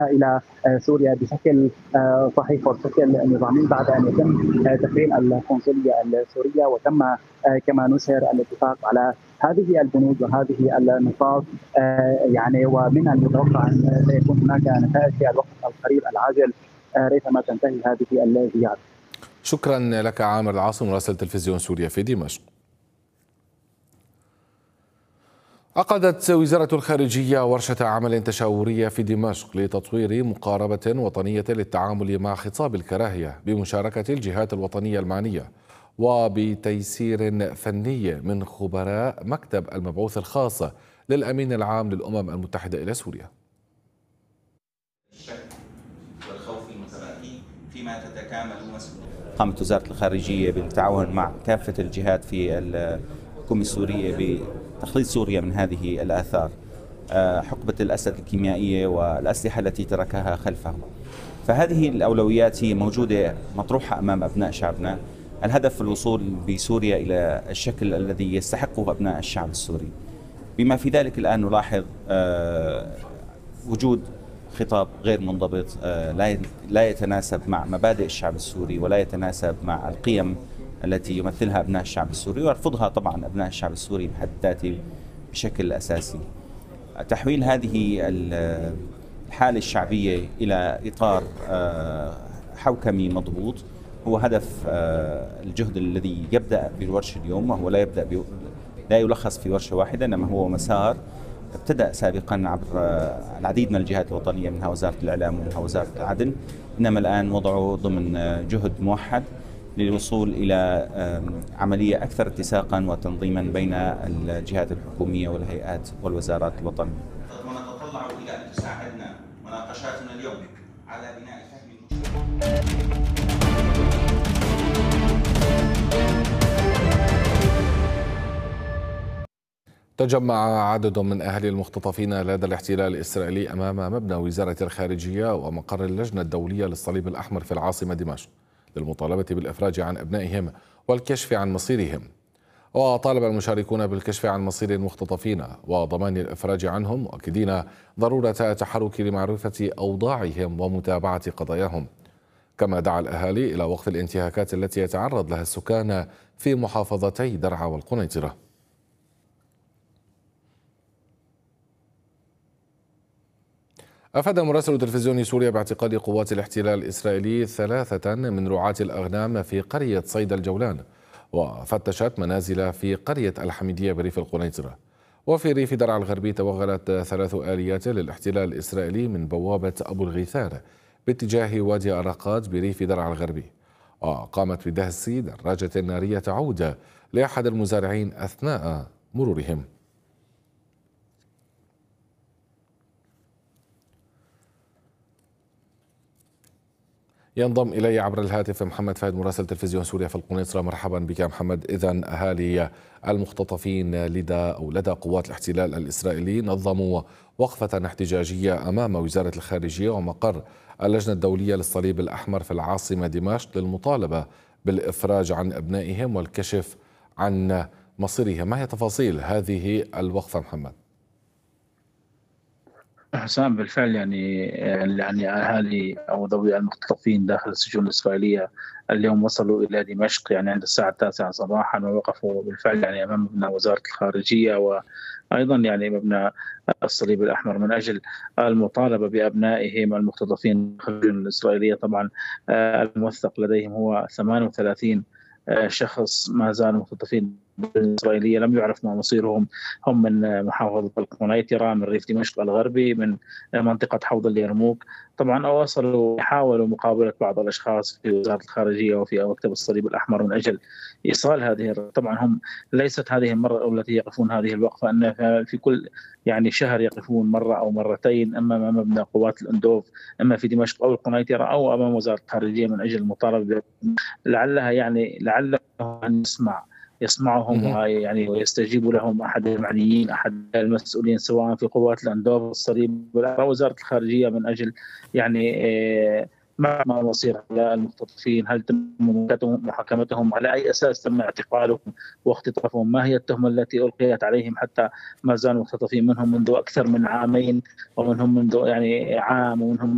الى سوريا بشكل صحيح وبشكل نظامي بعد ان يتم تفعيل القنصليه السوريه، وتم كما نشر الاتفاق على هذه البنود وهذه النقاط. يعني ومن المتوقع ان سيكون هناك نتائج في الوقت القريب العاجل ريثما تنتهي هذه الزياره. شكرا لك عامر العاصم مراسل تلفزيون سوريا في دمشق. عقدت وزارة الخارجية ورشة عمل تشاورية في دمشق لتطوير مقاربة وطنية للتعامل مع خطاب الكراهية بمشاركة الجهات الوطنية المعنية وبتيسير فني من خبراء مكتب المبعوث الخاص للأمين العام للأمم المتحدة إلى سوريا. والخوف المتبادل فيما تتكامل قامت وزارة الخارجية بالتعاون مع كافة الجهات في الحكومة السورية بتخليص سوريا من هذه الآثار، حقبة الأسد الكيميائية والأسلحة التي تركها خلفه. فهذه الأولويات هي موجودة مطروحة أمام أبناء شعبنا. الهدف الوصول بسوريا إلى الشكل الذي يستحقه أبناء الشعب السوري، بما في ذلك الآن نلاحظ وجود خطاب غير منضبط لا يتناسب مع مبادئ الشعب السوري ولا يتناسب مع القيم التي يمثلها أبناء الشعب السوري ويرفضها طبعا أبناء الشعب السوري بحد ذاته بشكل أساسي. تحويل هذه الحالة الشعبية إلى إطار حوكمي مضبوط هو هدف الجهد الذي يبدأ بالورشة اليوم، وهو لا يلخص في ورشة واحدة، إنما هو مسار ابتدأ سابقا عبر العديد من الجهات الوطنية منها وزارة الإعلام ومنها وزارة العدل، إنما الآن وضعه ضمن جهد موحد للوصول إلى عملية أكثر اتساقا وتنظيما بين الجهات الحكومية والهيئات والوزارات الوطنية. ونتطلع إلى أن تساعدنا مناقشاتنا اليوم على بناء فهم تجمع عدد من أهالي المختطفين لدى الاحتلال الإسرائيلي أمام مبنى وزارة الخارجية ومقر اللجنة الدولية للصليب الأحمر في العاصمة دمشق للمطالبة بالإفراج عن أبنائهم والكشف عن مصيرهم. وطالب المشاركون بالكشف عن مصير المختطفين وضمان الإفراج عنهم، مؤكدين ضرورة التحرك لمعرفة أوضاعهم ومتابعة قضاياهم. كما دعا الأهالي إلى وقف الانتهاكات التي يتعرض لها السكان في محافظتي درعا والقنيطرة. أفاد مراسل تلفزيون سوريا باعتقال قوات الاحتلال الإسرائيلي 3 من رعاة الأغنام في قرية صيدا الجولان، وفتشت منازل في قرية الحميدية بريف القنيطرة. وفي ريف درعا الغربي توغلت 3 آليات للاحتلال الإسرائيلي من بوابة أبو الغيثار باتجاه وادي أراقات بريف درعا الغربي، وقامت بدهس دراجة نارية تعود لأحد المزارعين أثناء مرورهم. ينضم إلي عبر الهاتف محمد فهد مراسل تلفزيون سوريا في القنيطرة. مرحبا بك محمد. إذن أهالي المختطفين لدى قوات الاحتلال الإسرائيلي نظموا وقفة احتجاجية أمام وزارة الخارجية ومقر اللجنة الدولية للصليب الأحمر في العاصمة دمشق للمطالبة بالإفراج عن أبنائهم والكشف عن مصيرهم. ما هي تفاصيل هذه الوقفة محمد؟ حسام، بالفعل يعني اهالي او ذوي المختطفين داخل السجون الاسرائيليه اليوم وصلوا الى دمشق يعني عند الساعه 9 صباحا، ووقفوا بالفعل يعني امام مبنى وزاره الخارجيه وايضا يعني مبنى الصليب الاحمر من اجل المطالبه بابنائهم المختطفين داخل السجون الاسرائيليه. طبعا الموثق لديهم هو 38 شخص ما زالوا مختطفين الإسرائيلية لم يعرف ما مصيرهم. هم من محافظة القنيطرة، من ريف دمشق الغربي، من منطقة حوض اليرموك. طبعا حاولوا مقابلة بعض الأشخاص في وزارة الخارجية وفي مكتب الصليب الأحمر من أجل إيصال هذه. طبعا هم ليست هذه المرة الأولى التي يقفون هذه الوقفة، أن في كل يعني شهر يقفون مرة أو مرتين، أما أمام مبنى قوات الأندوف، أما في دمشق أو القنيطرة أو أمام وزارة الخارجية من أجل المطالبة. لعله أن يسمعهم ويعني ويستجيب لهم احد المعنيين، احد المسؤولين سواء في قوات الاندوف والصليب او وزاره الخارجيه من اجل يعني ما مصير المختطفين، هل تم محاكمتهم، على اي اساس تم اعتقالهم واختطافهم، ما هي التهمه التي القيت عليهم حتى ما زالوا مختطفين، منهم منذ اكثر من عامين ومنهم منذ يعني عام ومنهم